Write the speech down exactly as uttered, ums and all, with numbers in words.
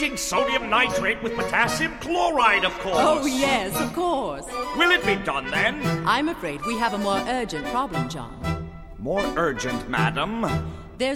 changing sodium nitrate with potassium chloride, of course. Oh, yes, of course. Will it be done then? I'm afraid we have a more urgent problem, John. More urgent, madam.